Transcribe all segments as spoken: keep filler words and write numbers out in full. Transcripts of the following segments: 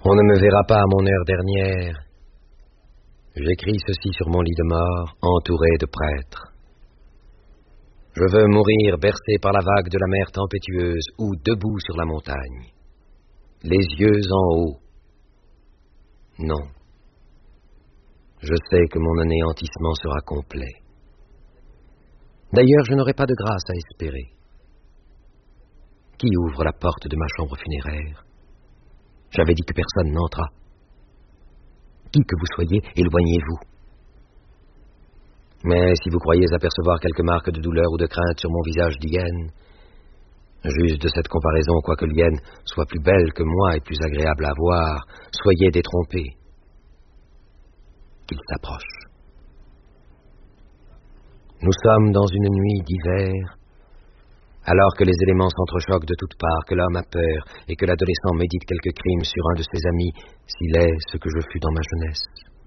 On ne me verra pas à mon heure dernière. J'écris ceci sur mon lit de mort, entouré de prêtres. Je veux mourir bercé par la vague de la mer tempétueuse ou debout sur la montagne, les yeux en haut. Non. Je sais que mon anéantissement sera complet. D'ailleurs, je n'aurai pas de grâce à espérer. Qui ouvre la porte de ma chambre funéraire? J'avais dit que personne n'entrât. Qui que vous soyez, éloignez-vous. Mais si vous croyez apercevoir quelques marques de douleur ou de crainte sur mon visage d'hyène, juste de cette comparaison, quoique l'hyène soit plus belle que moi et plus agréable à voir, soyez détrompés. Qu'il s'approche. Nous sommes dans une nuit d'hiver, alors que les éléments s'entrechoquent de toutes parts, que l'homme a peur et que l'adolescent médite quelques crimes sur un de ses amis, s'il est ce que je fus dans ma jeunesse.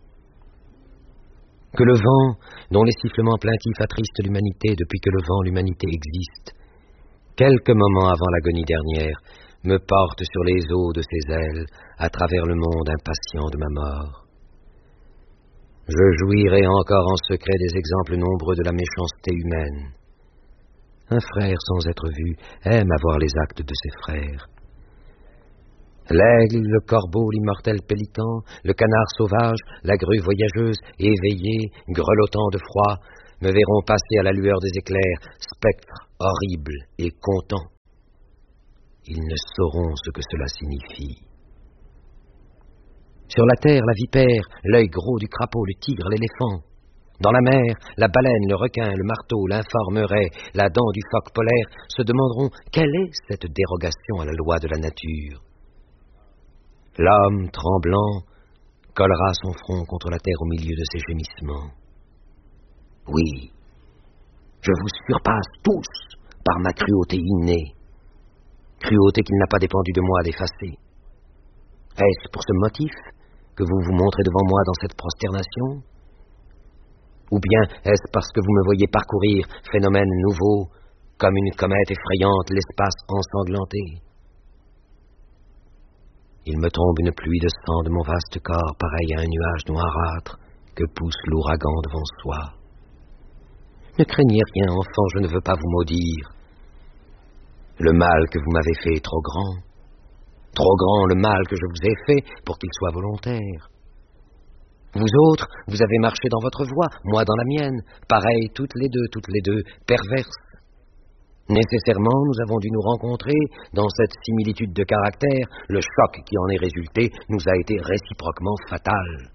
Que le vent, dont les sifflements plaintifs attristent l'humanité depuis que le vent l'humanité existe, quelques moments avant l'agonie dernière, me porte sur les eaux de ses ailes, à travers le monde impatient de ma mort. Je jouirai encore en secret des exemples nombreux de la méchanceté humaine. Un frère sans être vu aime à voir les actes de ses frères. L'aigle, le corbeau, l'immortel pélican, le canard sauvage, la grue voyageuse, éveillée, grelottant de froid, me verront passer à la lueur des éclairs, spectres horribles et contents. Ils ne sauront ce que cela signifie. Sur la terre, la vipère, l'œil gros du crapaud, le tigre, l'éléphant. Dans la mer, la baleine, le requin, le marteau, l'informe raie, la dent du phoque polaire se demanderont quelle est cette dérogation à la loi de la nature. L'homme, tremblant, collera son front contre la terre au milieu de ses gémissements. Oui, je vous surpasse tous par ma cruauté innée, cruauté qu'il n'a pas dépendu de moi d'effacer. Est-ce pour ce motif que vous vous montrez devant moi dans cette prosternation? Ou bien est-ce parce que vous me voyez parcourir, phénomène nouveau, comme une comète effrayante, l'espace ensanglanté? Il me tombe une pluie de sang de mon vaste corps, pareil à un nuage noirâtre que pousse l'ouragan devant soi. Ne craignez rien, enfant, je ne veux pas vous maudire. Le mal que vous m'avez fait est trop grand. Trop grand le mal que je vous ai fait pour qu'il soit volontaire. Vous autres, vous avez marché dans votre voie, moi dans la mienne, pareil, toutes les deux, toutes les deux, perverses. Nécessairement, nous avons dû nous rencontrer dans cette similitude de caractère. Le choc qui en est résulté nous a été réciproquement fatal.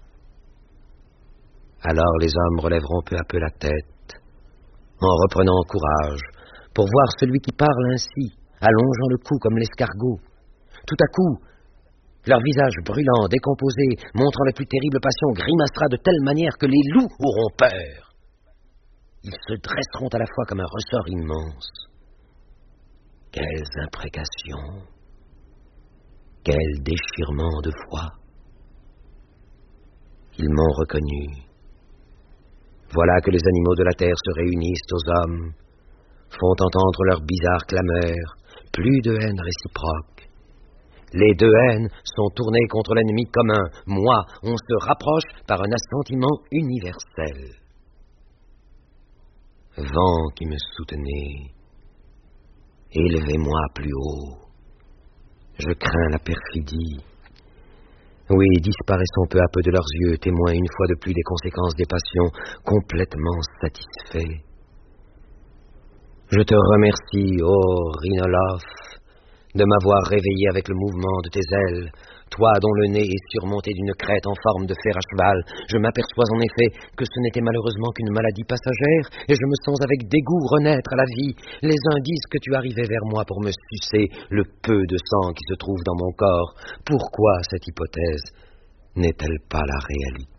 Alors les hommes relèveront peu à peu la tête, en reprenant courage, pour voir celui qui parle ainsi, allongeant le cou comme l'escargot. Tout à coup, leur visage brûlant, décomposé, montrant les plus terribles passions, grimacera de telle manière que les loups auront peur. Ils se dresseront à la fois comme un ressort immense. Quelles imprécations! Quel déchirement de voix! Ils m'ont reconnu. Voilà que les animaux de la terre se réunissent aux hommes, font entendre leurs bizarres clameurs, plus de haine réciproque. Les deux haines sont tournées contre l'ennemi commun. Moi, on se rapproche par un assentiment universel. Vent qui me soutenez, élevez-moi plus haut. Je crains la perfidie. Oui, disparaissons peu à peu de leurs yeux, témoins une fois de plus des conséquences des passions, complètement satisfaits. Je te remercie, ô rhinolophe, de m'avoir réveillé avec le mouvement de tes ailes, toi dont le nez est surmonté d'une crête en forme de fer à cheval. Je m'aperçois en effet que ce n'était malheureusement qu'une maladie passagère, et je me sens avec dégoût renaître à la vie. Les uns disent que tu arrivais vers moi pour me sucer le peu de sang qui se trouve dans mon corps. Pourquoi cette hypothèse n'est-elle pas la réalité ?